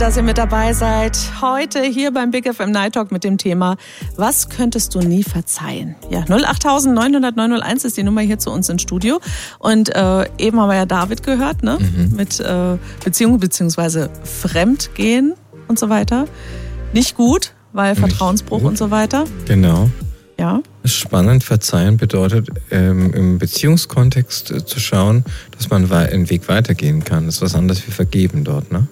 dass ihr mit dabei seid. Heute hier beim Big FM Night Talk mit dem Thema, was könntest du nie verzeihen? Ja, 08900 ist die Nummer hier zu uns ins Studio. Und eben haben wir ja David gehört, ne? Mit Beziehungen bzw. Fremdgehen und so weiter. Nicht gut, weil Vertrauensbruch und so weiter. Genau. Ja. Spannend, verzeihen bedeutet, im Beziehungskontext zu schauen, dass man einen Weg weitergehen kann. Das ist was anderes wie vergeben dort, ne?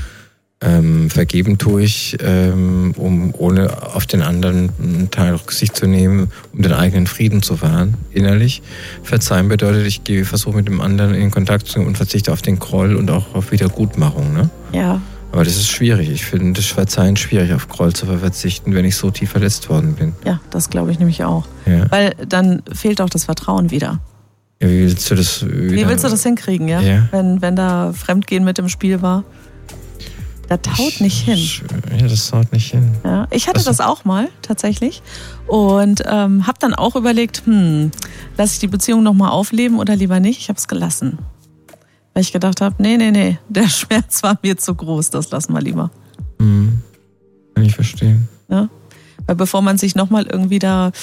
Vergeben tue ich, um ohne auf den anderen einen Teil Rücksicht zu nehmen, um den eigenen Frieden zu wahren, innerlich. Verzeihen bedeutet, ich versuche mit dem anderen in Kontakt zu gehen und verzichte auf den Groll und auch auf Wiedergutmachung, ne? Ja. Aber das ist schwierig. Ich finde das Verzeihen schwierig, auf Groll zu verzichten, wenn ich so tief verletzt worden bin. Ja, das glaube ich nämlich auch. Ja. Weil dann fehlt auch das Vertrauen wieder. Ja, wie willst du das hinkriegen, ja? Wenn da Fremdgehen mit im Spiel war? Das haut nicht hin. Ja, das haut nicht hin. Ja, ich hatte das auch mal, tatsächlich. Und habe dann auch überlegt, lasse ich die Beziehung nochmal aufleben oder lieber nicht? Ich habe es gelassen. Weil ich gedacht habe, nee, der Schmerz war mir zu groß, das lassen wir lieber. Kann ich verstehen. Ja? Weil bevor man sich nochmal irgendwie da,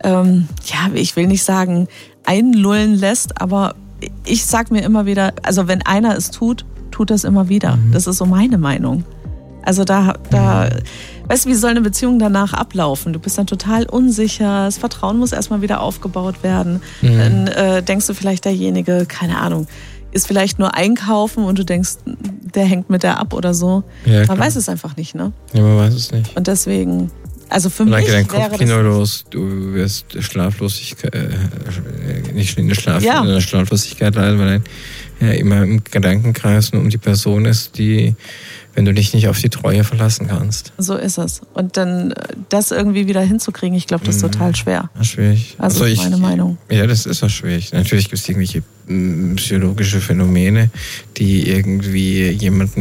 ich will nicht sagen, einlullen lässt, aber ich sag mir immer wieder, also wenn einer es tut das immer wieder. Das ist so meine Meinung. Also weißt du, wie soll eine Beziehung danach ablaufen? Du bist dann total unsicher, das Vertrauen muss erstmal wieder aufgebaut werden. Dann denkst du vielleicht, derjenige, keine Ahnung, ist vielleicht nur einkaufen und du denkst, der hängt mit der ab oder so. Ja, man weiß es einfach nicht, ne? Ja, man weiß es nicht. Und deswegen, also für mich dein wäre Kopfkino los, du wirst Schlaflosigkeit, nicht in der Schlaflosigkeit leiden, weil immer im Gedankenkreis nur um die Person ist, die, wenn du dich nicht auf die Treue verlassen kannst. So ist es. Und dann das irgendwie wieder hinzukriegen, ich glaube, das ist total schwer. Schwierig. Also ist meine Meinung. Ja, das ist auch schwierig. Natürlich gibt es irgendwelche psychologische Phänomene, die irgendwie jemanden,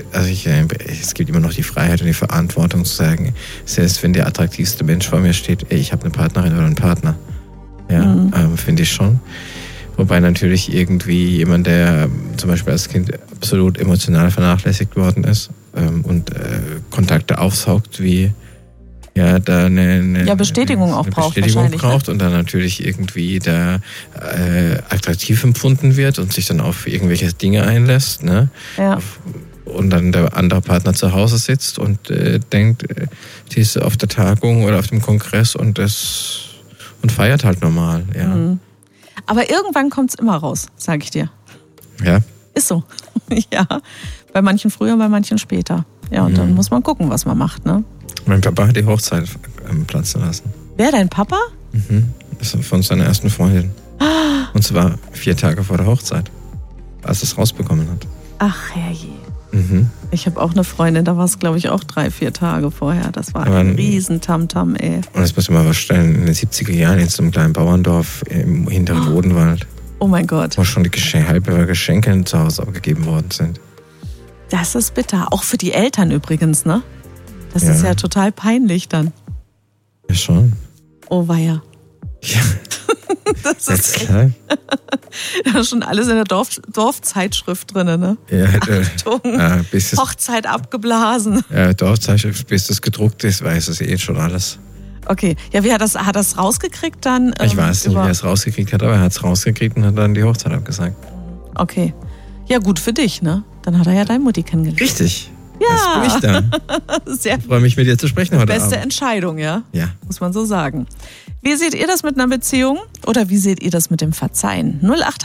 es gibt immer noch die Freiheit und die Verantwortung zu sagen, selbst wenn der attraktivste Mensch vor mir steht, ich habe eine Partnerin oder einen Partner. Ja, finde ich schon. Wobei natürlich irgendwie jemand, der zum Beispiel als Kind absolut emotional vernachlässigt worden ist und Kontakte aufsaugt, wie da eine Bestätigung auch braucht wahrscheinlich, und dann natürlich irgendwie da attraktiv empfunden wird und sich dann auf irgendwelche Dinge einlässt, ne? Ja. Und dann der andere Partner zu Hause sitzt und denkt, die ist auf der Tagung oder auf dem Kongress und feiert halt normal, ja. Aber irgendwann kommt es immer raus, sage ich dir. Ja. Ist so. Ja. Bei manchen früher, bei manchen später. Ja, und dann muss man gucken, was man macht, ne? Mein Papa hat die Hochzeit platzen lassen. Wer, dein Papa? Das war von seiner ersten Freundin. Und zwar 4 Tage vor der Hochzeit, als es rausbekommen hat. Ach, herrje. Ich habe auch eine Freundin, da war es, glaube ich, auch 3-4 Tage vorher. Das war ein riesen Tamtam, ey. Und das muss man mal vorstellen, in den 70er Jahren in so einem kleinen Bauerndorf im hinteren Odenwald. Oh mein Gott. Wo schon die halbe Geschenke zu Hause abgegeben worden sind. Das ist bitter. Auch für die Eltern übrigens, ne? Das ist ja total peinlich dann. Ja, schon. Oh weia. Ja. Das ist klar. Da ist schon alles in der Dorfzeitschrift drin, ne? Ja, Achtung, Hochzeit abgeblasen. Ja, Dorfzeitschrift, bis das gedruckt ist, weiß es schon alles. Okay, ja, wie hat das rausgekriegt dann? Ich weiß nicht, wie er es rausgekriegt hat, aber er hat es rausgekriegt und hat dann die Hochzeit abgesagt. Okay. Ja, gut für dich, ne? Dann hat er ja deine Mutti kennengelernt. Richtig. Ja. Jetzt bin ich da. Ich freue mich, mit dir zu sprechen heute Abend. Beste Entscheidung, ja? Ja. Muss man so sagen. Wie seht ihr das mit einer Beziehung oder wie seht ihr das mit dem Verzeihen?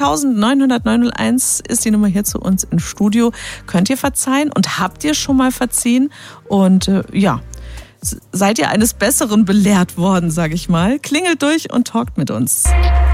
08900 ist die Nummer hier zu uns ins Studio. Könnt ihr verzeihen und habt ihr schon mal verziehen? Und seid ihr eines Besseren belehrt worden, sage ich mal? Klingelt durch und talkt mit uns.